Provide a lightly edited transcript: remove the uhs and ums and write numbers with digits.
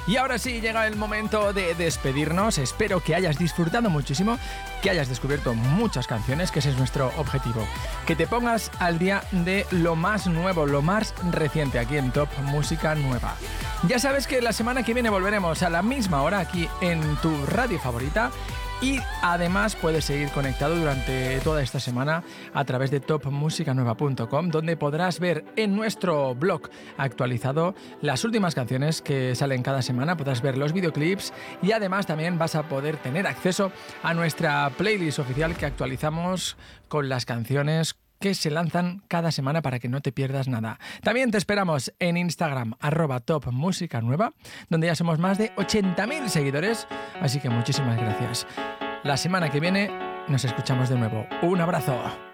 Y ahora sí, llega el momento de despedirnos. Espero que hayas disfrutado muchísimo, que hayas descubierto muchas canciones, que ese es nuestro objetivo. Que te pongas al día de lo más nuevo, lo más reciente aquí en Top Música Nueva. Ya sabes que la semana que viene volveremos a la misma hora aquí en tu radio favorita. Y además puedes seguir conectado durante toda esta semana a través de topmusicanueva.com, donde podrás ver en nuestro blog actualizado las últimas canciones que salen cada semana, podrás ver los videoclips y además también vas a poder tener acceso a nuestra playlist oficial que actualizamos con las canciones que se lanzan cada semana para que no te pierdas nada. También te esperamos en Instagram, @topmusicanueva, donde ya somos más de 80.000 seguidores, así que muchísimas gracias. La semana que viene nos escuchamos de nuevo. Un abrazo.